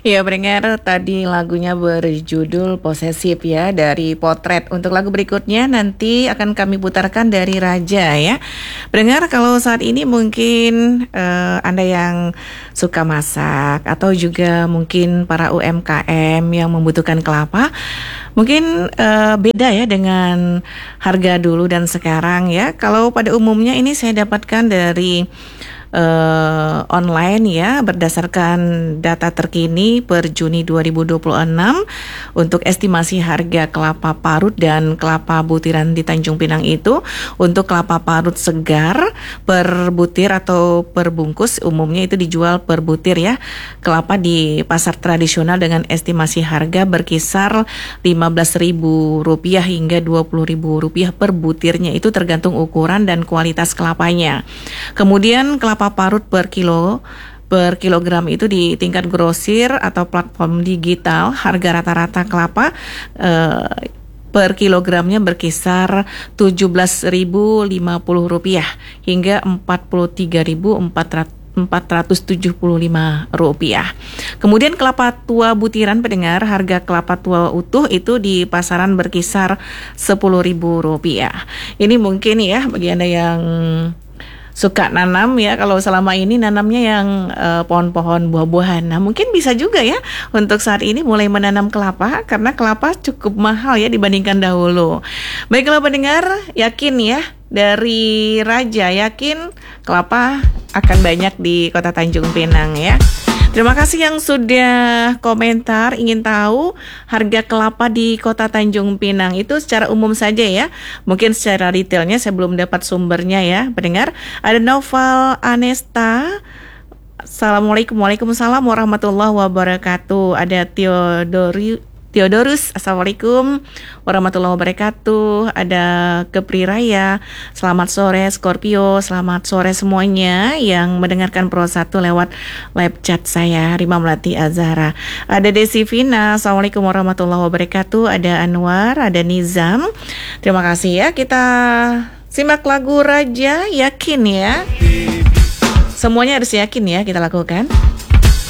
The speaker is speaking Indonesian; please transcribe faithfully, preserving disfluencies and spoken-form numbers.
Ya, pendengar, tadi lagunya berjudul Posesif ya, dari Potret. Untuk lagu berikutnya nanti akan kami putarkan dari Raja ya. Pendengar, kalau saat ini mungkin eh, Anda yang suka masak atau juga mungkin para U M K M yang membutuhkan kelapa, mungkin eh, beda ya dengan harga dulu dan sekarang ya. Kalau pada umumnya ini saya dapatkan dari Uh, online ya, berdasarkan data terkini per Juni dua ribu dua puluh enam untuk estimasi harga kelapa parut dan kelapa butiran di Tanjung Pinang itu. Untuk kelapa parut segar per butir atau per bungkus umumnya itu dijual per butir ya. Kelapa di pasar tradisional dengan estimasi harga berkisar lima belas ribu rupiah hingga dua puluh ribu rupiah per butirnya, itu tergantung ukuran dan kualitas kelapanya. Kemudian kelapa parut per kilo per kilogram itu di tingkat grosir atau platform digital, harga rata-rata kelapa eh, per kilogramnya berkisar tujuh belas ribu lima puluh rupiah hingga empat puluh tiga ribu empat ratus tujuh puluh lima rupiah. Kemudian kelapa tua butiran, pendengar, harga kelapa tua utuh itu di pasaran berkisar sepuluh ribu rupiah. Ini mungkin ya bagi Anda yang suka nanam ya, kalau selama ini nanamnya yang uh, pohon-pohon buah-buahan. Nah, mungkin bisa juga ya untuk saat ini mulai menanam kelapa, karena kelapa cukup mahal ya dibandingkan dahulu. Baiklah pendengar, yakin ya dari Raja, yakin kelapa akan banyak di Kota Tanjung Pinang ya. Terima kasih yang sudah komentar, ingin tahu harga kelapa di Kota Tanjung Pinang itu secara umum saja ya. Mungkin secara detailnya saya belum dapat sumbernya ya, pendengar. Ada Noval Anesta. Assalamualaikum, waalaikumsalam warahmatullahi wabarakatuh. Ada Theodori Theodorus, assalamualaikum warahmatullahi wabarakatuh. Ada Kepri Raya, selamat sore Scorpio, selamat sore semuanya yang mendengarkan Pro satu lewat live chat saya, Rima Melati Azhara. Ada Desi Vina, assalamualaikum warahmatullahi wabarakatuh. Ada Anwar, ada Nizam. Terima kasih ya, kita simak lagu Raja, yakin ya. Semuanya harus yakin ya kita lakukan.